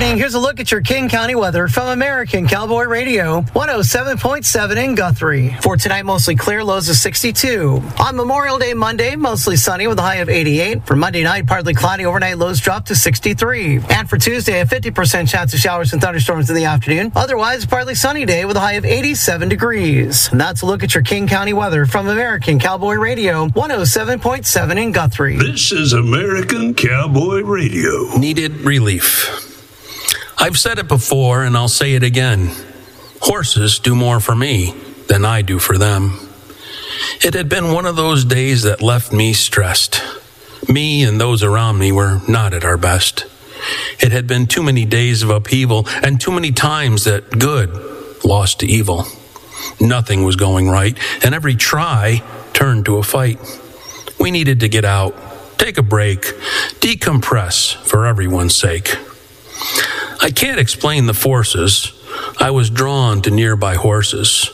evening. Here's a look at your King County weather from American Cowboy Radio, 107.7 in Guthrie. For tonight, mostly clear, lows of 62. On Memorial Day Monday, mostly sunny with a high of 88. For Monday night, partly cloudy, overnight lows drop to 63. And for Tuesday, a 50% chance of showers and thunderstorms in the afternoon. Otherwise, partly sunny day with a high of 87 degrees. And that's a look at your King County weather from American Cowboy Radio, 107.7 in Guthrie. This is American Cowboy Radio. Needed relief. I've said it before and I'll say it again. Horses do more for me than I do for them. It had been one of those days that left me stressed. Me and those around me were not at our best. It had been too many days of upheaval and too many times that good lost to evil. Nothing was going right, and every try turned to a fight. We needed to get out, take a break, decompress for everyone's sake. I can't explain the forces. I was drawn to nearby horses.